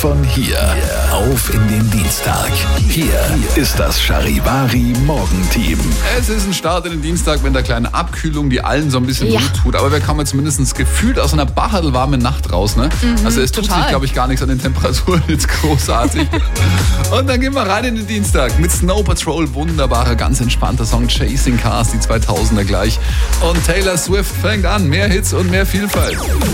von hier auf in den Dienstag. Hier ist das Charivari Morgenteam. Es ist ein Start in den Dienstag mit einer kleinen Abkühlung, die allen so ein bisschen gut tut. Aber wir kommen zumindest gefühlt aus einer bacherlwarmen Nacht raus. Ne? Also es tut sich, glaube ich, gar nichts an den Temperaturen jetzt großartig. Und dann gehen wir rein in den Dienstag mit Snow Patrol. Wunderbarer, ganz entspannter Song. Chasing Cars, die 2000er gleich. Und Taylor Swift fängt an. Mehr Hits und mehr Vielfalt.